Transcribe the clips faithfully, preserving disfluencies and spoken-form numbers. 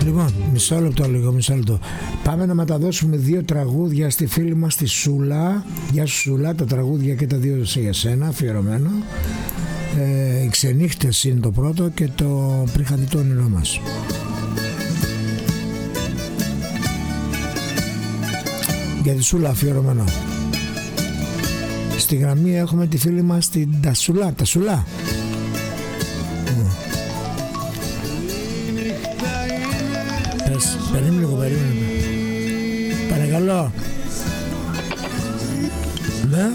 Λοιπόν, μισό λεπτό λίγο, μισό λεπτό. Πάμε να μεταδώσουμε δύο τραγούδια στη φίλη μας τη Σούλα. Γεια σου Σούλα, τα τραγούδια και τα δύο σε για σένα, αφιερωμένο. Ε, οι ξενύχτες είναι το πρώτο και το πριν χαθεί το όνειρό μας. Για τη Σούλα αφιερωμένο. Στη γραμμή έχουμε τη φίλη μας την Τασούλα. Τασούλα. Πες, περίμενε λίγο, περίμενε. Παρακαλώ. Ναι.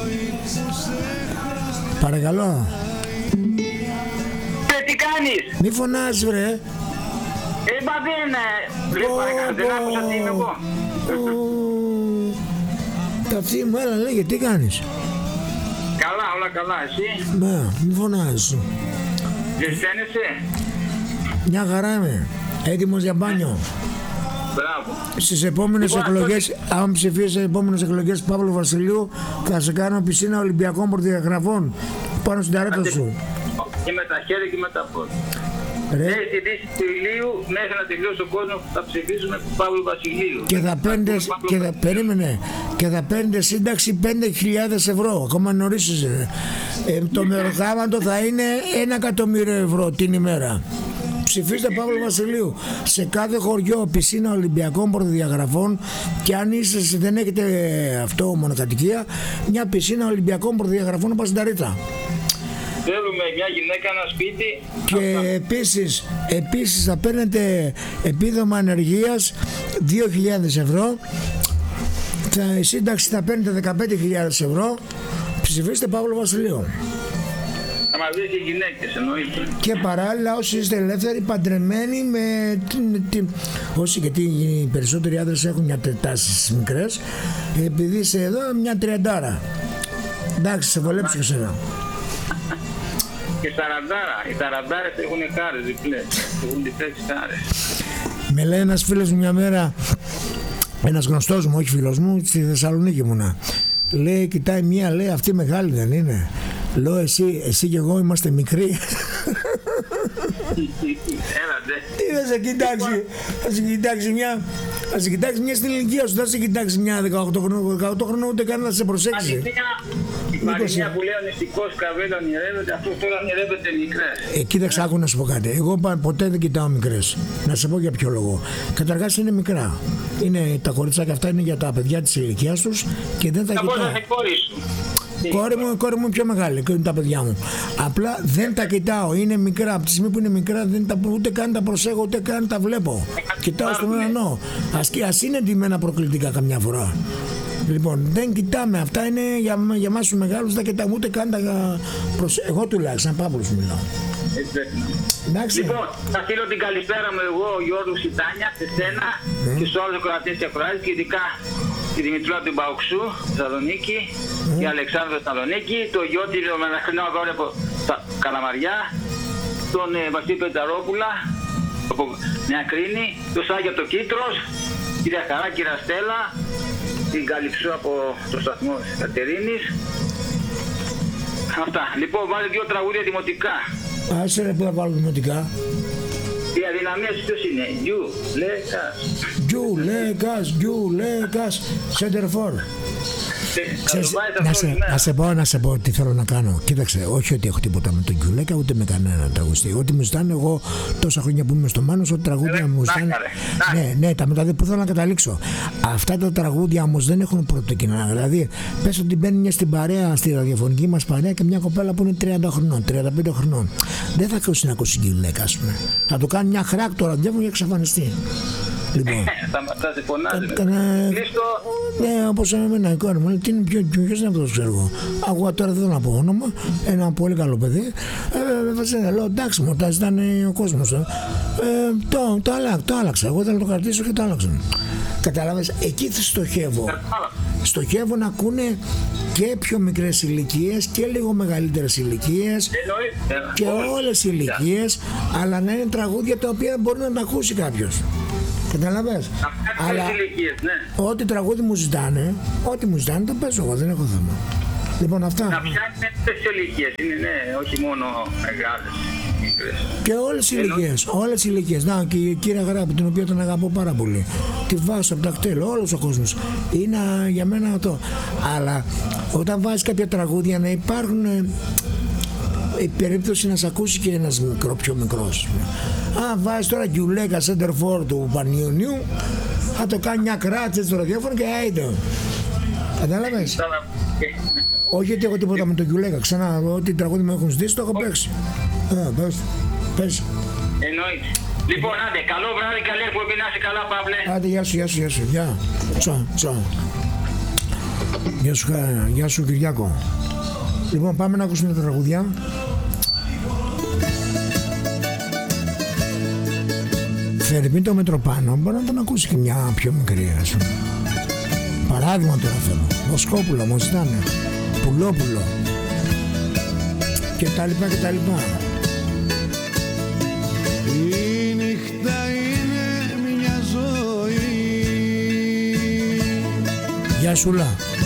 Παρακαλώ. Τι κάνεις? Μη φωνάζεις βρε. Ε, μα δεν... Βλέπω, δεν άκουσα τι είμαι εγώ. Τα αυτή μου, έλα λέγε, τι κάνεις? Καλά, όλα καλά, εσύ? Ναι, μη φωνάζεις. Δεν στένεσαι? Μια χαρά είμαι. Έτοιμος για μπάνιο. Μπράβο. Στις επόμενες Λοιπόν, εκλογές, αυτό... αν ψηφίσεις στις επόμενες εκλογές του Παύλου Βασιλείου, θα σε κάνω πισίνα Ολυμπιακών προδιαγραφών πάνω στην ταρέτα σου. Και με τα χέρια και με τα πόδια. Ρε. Ναι, στη δύση του ηλίου, μέχρι να τελειώσει ο κόσμος, θα ψηφίσουμε του Παύλου Βασιλείου. Και θα παίρνετε, και θα, περίμενε, και θα παίρνετε σύνταξη πέντε χιλιάδες ευρώ. Ακόμα νωρίς. Ε, ε, το μεροκάματο θα είναι ένα εκατομμύριο ευρώ την ημέρα. Ψηφίστε Παύλο Βασιλείου. Σε κάθε χωριό πισίνα Ολυμπιακών προδιαγραφών, και αν είστε, δεν έχετε αυτό μονοκατοικία, μια πισίνα Ολυμπιακών προδιαγραφών από στην ταρίτσα. Θέλουμε μια γυναίκα, ένα σπίτι. Και αυτά. επίσης, επίσης θα παίρνετε επίδομα ανεργίας δύο χιλιάδες ευρώ. Η σύνταξη θα παίρνετε δεκαπέντε χιλιάδες ευρώ. Ψηφίστε Παύλο Βασιλείο. Θα μας δει και γυναίκες, εννοείται. Και παράλληλα, όσοι είστε ελεύθεροι, παντρεμένοι με την... όσοι, γιατί οι περισσότεροι άντρες έχουν μια τετάσεις μικρές, επειδή είσαι εδώ μια τριαντάρα. Εντάξει, σε βολέψω και σένα. Και σαραντάρα, οι ταραντάρες έχουν κάρες διπλές, έχουν διπλές κάρες. Με λέει ένας φίλος μου μια μέρα, ένας γνωστός μου, όχι φίλος μου, στη Θεσσαλονίκη ήμουνα. Λέει, κοιτάει μία, λέει, αυτή μεγάλη δεν είναι? Λέω, εσύ, εσύ και εγώ είμαστε μικροί. Τι θα σε κοιτάξει, θα σε κοιτάξει μια, θα σε κοιτάξει μια στην ηλικία σου, θα σε κοιτάξει μια δεκαοκτώ χρονών, ούτε καν να σε προσέξει. Η Μαρινία που λέει ο νηστικός καβέλα ονειρεύεται, αυτός τώρα ονειρεύεται μικρές. Ε, κοίταξε, άκου να σου πω κάτι. Εγώ ποτέ δεν κοιτάω μικρές. Να σε πω για ποιο λόγο. Καταρχάς είναι μικρά. Είναι, τα κοριτσάκια αυτά είναι για τα παιδιά της ηλικίας τους και δεν τα κοιτάω. Κόρη μου, κόρη μου πιο μεγάλη, και είναι τα παιδιά μου. Απλά δεν τα κοιτάω, είναι μικρά. Από τη στιγμή που είναι μικρά, δεν τα, ούτε καν τα προσέχω, ούτε καν τα βλέπω. Κοιτάω στον ουρανό. Ας, ας είναι ντυμένα προκλητικά καμιά φορά. Λοιπόν, δεν κοιτάμε. Αυτά είναι για, για εμάς τους μεγάλους, δεν κοιτάμε ούτε καν τα προσέχω. Εγώ τουλάχιστον, Παύλος μιλάω. Εντάξει. Λοιπόν, θα στείλω την καλησπέρα μου εγώ, ο Γιώργος Σιτάνια, σε σένα mm. και στους όλους τους ακροατές και ακροάτες, και ειδικά τη Δημητρούλα του Μπαουξού, Θεσσαλονίκη, mm. και Αλεξάνδρου Θεσσαλονίκη, το Γιώτη ο Μεναχρινό αγόρι από τα Καλαμαριά, τον ε, Βασίλη Πεταρόπουλα από Νέα Κρίνη, τον Σάγια το Κίτρος, κυρία Χαρά, κυρία Στέλλα, την Καλυψού από το σταθμό της Κατερίνης. Αυτά. Λοιπόν, βάλει δύο τραγούδια δημοτικά. Άσε ρε, που θα βάλω δημοτικά. Η αδυναμία σου ποιος είναι? Γιου, Λέκας. Γιου, Λέκας, Γιου, Λέκας, Σέντερφορ. Να σε, να σε πω, να σε πω τι θέλω να κάνω. Κοίταξε, όχι ότι έχω τίποτα με τον Γιουλέκα ούτε με κανέναν τραγουδιστή. Ό,τι μου ζητάνε εγώ τόσα χρόνια που είμαι στο Μάνος, ό,τι τραγούδια μου ζητάνε. Ναι, ναι, τα μεταδίδω που θέλω να καταλήξω. Αυτά τα τραγούδια όμως δεν έχουν πρωτοκοινά. Δηλαδή, πες ότι μπαίνει μια στην παρέα, στη ραδιοφωνική μας παρέα, και μια κοπέλα που είναι τριάντα χρονών, τριάντα πέντε χρονών. Δεν θα ακούσει να ακούσει Γιουλέκα, ας πούμε. Θα του κάνει μια χράκ το ραδιόφωνο για εξαφανιστεί. Λοιπόν, θα σε φωνάζει. Ναι, όπως εμένα η κόρη μου, τι είναι, ποιος είναι αυτός, ξέρω εγώ. Ακούω τώρα, δεν θέλω να πω όνομα, ένα πολύ καλό παιδί. Ε, λέω, εντάξει μου, τα ζητάνε ο κόσμος. Ε, το, το, άλλα, το άλλαξα, εγώ θέλω να το κρατήσω και το άλλαξα. Κατάλαβες, εκεί θα στοχεύω. Στοχεύω να ακούνε και πιο μικρές ηλικίες και λίγο μεγαλύτερες ηλικίες και όλες οι ηλικίες, αλλά να είναι τραγούδια τα οποία μπορεί να τα ακούσει κάποιος. Καταλαβες. Αλλά ηλικίες, ναι. Ό,τι τραγούδι μου ζητάνε, ό,τι μου ζητάνε το παίζω εγώ, δεν έχω θέμα. Λοιπόν, αυτά. Να πιάνει τέτοιες ηλικίες, είναι, ναι, όχι μόνο μεγάλες. Και όλες οι ηλικίες, όλες οι ηλικίες. Να, και η κύρια Γράπη, την οποία τον αγαπώ πάρα πολύ. Τη βάζω από τα κτέλ, όλος ο κόσμος. Είναι για μένα αυτό. Αλλά όταν βάζεις κάποια τραγούδια να υπάρχουν ε, η περίπτωση να σε ακούσει και ένας μικρό, πιο μικρός. Αν βάζεις τώρα Γιουλέκα Σέντερφορ του Πανιωνίου, θα το κάνει μια κράτσα στο ραδιόφωνο και άιντε. Κατάλαβες? Όχι γιατί έχω τίποτα με τον Γιουλέκα. Ξανά, ό,τι τραγούδι μου έχουν ζητήσει το έχω παίξει. Α, πες, πες. Εννοείται. Λοιπόν, άντε, καλό βράδυ, καλή εκπομπή, να είσαι καλά, Παύλε. Άντε, γεια σου, γεια σου, γεια σου. Γεια. Τσο, τσο. Γεια σου, γεια σου, Κυριάκο. Λοιπόν, πάμε να ακούσουμε τα τραγουδιά. Φερρυπίν το Μετροπάνο, μπορεί να τον ακούσει και μια πιο μικρή. Ας. Παράδειγμα τώρα θέλω. Βοσκόπουλο, μου ζητάνε. Πουλόπουλο. Και τα λοιπά και τα λοιπά. Η νύχτα είναι μια ζωή. Γεια σου, Λα.